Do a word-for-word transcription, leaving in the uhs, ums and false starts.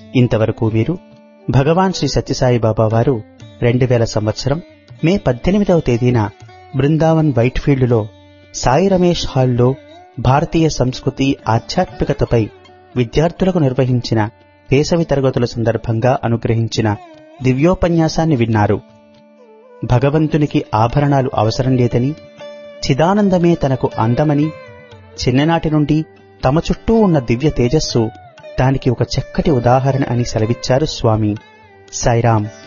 ఇంతవరకు మీరు భగవాన్ శ్రీ సత్యసాయి బాబా వారు రెండు వేల సంవత్సరం మే పద్దెనిమిదవ తేదీన బృందావన్ వైట్ ఫీల్డ్లో సాయి రమేష్ హాల్లో భారతీయ సంస్కృతి ఆధ్యాత్మికతపై విద్యార్థులకు నిర్వహించిన వేసవి తరగతుల సందర్భంగా అనుగ్రహించిన దివ్యోపన్యాసాన్ని విన్నారు. భగవంతునికి ఆభరణాలు అవసరం లేదని, చిదానందమే తనకు అందమని, చిన్ననాటి నుండి తమ చుట్టూ ఉన్న దివ్య తేజస్సు దానికి ఒక చక్కటి ఉదాహరణ అని సెలవిచ్చారు స్వామి. సాయిరాం.